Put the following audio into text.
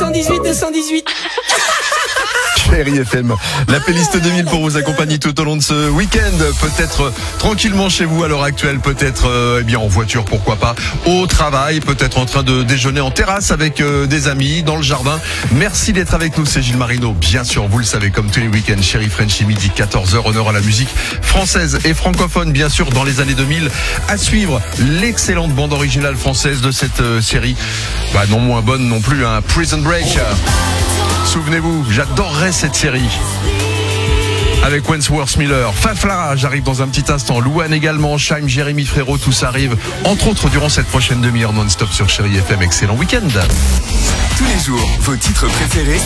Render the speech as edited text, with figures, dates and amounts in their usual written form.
218. Chérie FM, la playlist 2000 pour vous accompagner tout au long de ce week-end. Peut-être tranquillement chez vous à l'heure actuelle, peut-être eh bien en voiture, pourquoi pas, au travail, peut-être en train de déjeuner en terrasse avec des amis, dans le jardin. Merci d'être avec nous, c'est Gilles Marino. Bien sûr, vous le savez, comme tous les week-ends, Chérie Frenchy, midi 14h, honneur à la musique française et francophone, bien sûr, dans les années 2000. À suivre, l'excellente bande originale française de cette série. Non moins bonne non plus, hein, Prison Break. Souvenez-vous, j'adorerais cette série. Avec Wentworth Miller, Faflara, j'arrive dans un petit instant. Louane également, Chaim, Jérémy Frérot, tout ça arrive. Entre autres, durant cette prochaine demi-heure non-stop sur Chérie FM. Excellent week-end. Tous les jours, vos titres préférés